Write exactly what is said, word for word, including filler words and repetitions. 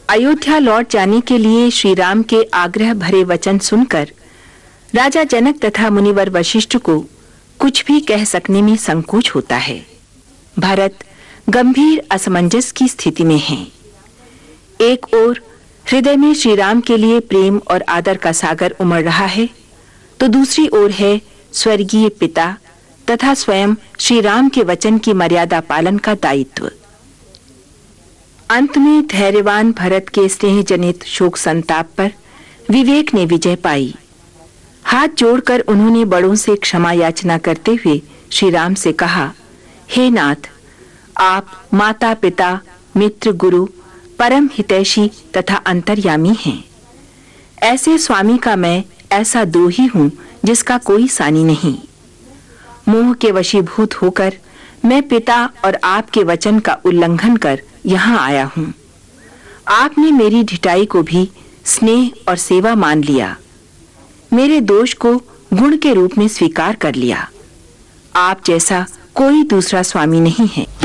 अयोध्या लौट जाने के लिए श्री राम के आग्रह भरे वचन सुनकर राजा जनक तथा मुनिवर वशिष्ठ को कुछ भी कह सकने में संकोच होता है। भरत गंभीर असमंजस की स्थिति में हैं। एक ओर हृदय में श्री राम के लिए प्रेम और आदर का सागर उमड़ रहा है, तो दूसरी ओर है स्वर्गीय पिता तथा स्वयं श्री राम के वचन की मर्यादा पालन का दायित्व। अंत में धैर्यवान भरत के स्नेह जनित शोक संताप पर विवेक ने विजय पाई। हाथ जोड़कर उन्होंने बड़ों से क्षमा याचना करते हुए श्री राम से कहा, हे नाथ, आप माता पिता मित्र गुरु परम हितैषी तथा अंतर्यामी हैं। ऐसे स्वामी का मैं ऐसा द्रोही हूं जिसका कोई सानी नहीं। मोह के वशीभूत होकर मैं पिता और आपके वचन का उल्लंघन कर यहाँ आया हूं। आपने मेरी ढिठाई को भी स्नेह और सेवा मान लिया, मेरे दोष को गुण के रूप में स्वीकार कर लिया। आप जैसा कोई दूसरा स्वामी नहीं है।